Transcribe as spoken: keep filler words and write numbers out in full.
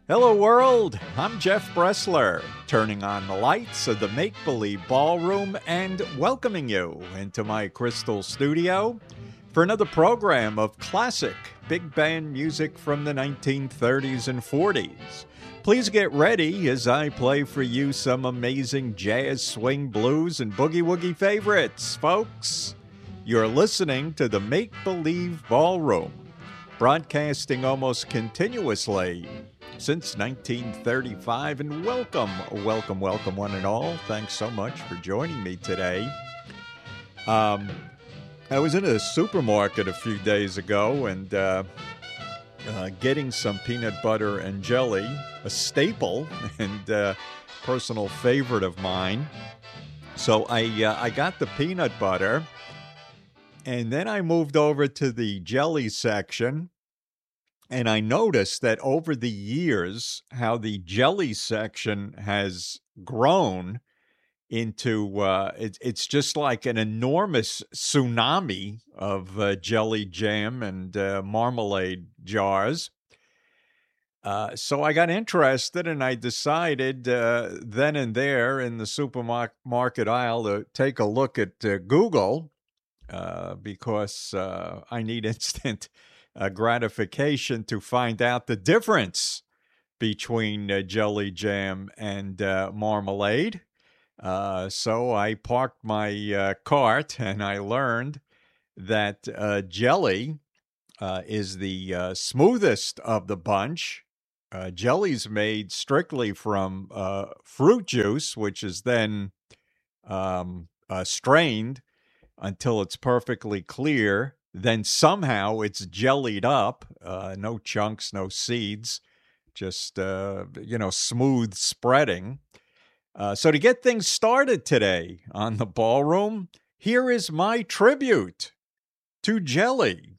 Hello world, I'm Jeff Bressler, turning on the lights of the Make-Believe Ballroom and welcoming you into my crystal studio for another program of classic big band music from the nineteen thirties and forties. Please get ready as I play for you some amazing jazz, swing, blues, and boogie-woogie favorites, folks. You're listening to the Make-Believe Ballroom, broadcasting almost continuously since nineteen thirty-five, and welcome, welcome, welcome one and all. Thanks so much for joining me today. Um, I was in a supermarket a few days ago and uh, uh, getting some peanut butter and jelly, a staple and uh, personal favorite of mine. So I uh, I got the peanut butter, and then I moved over to the jelly section. And I noticed that over the years, how the jelly section has grown into, uh, it, it's just like an enormous tsunami of uh, jelly jam and uh, marmalade jars. Uh, so I got interested and I decided uh, then and there in the supermarket aisle to take a look at uh, Google uh, because uh, I need instant Uh, gratification to find out the difference between uh, jelly jam and uh, marmalade. Uh, so I parked my uh, cart and I learned that uh, jelly uh, is the uh, smoothest of the bunch. Uh, jelly's made strictly from uh, fruit juice, which is then um, uh, strained until it's perfectly clear. Then somehow it's jellied up, uh, no chunks, no seeds, just, uh, you know, smooth spreading. Uh, so to get things started today on the ballroom, here is my tribute to jelly.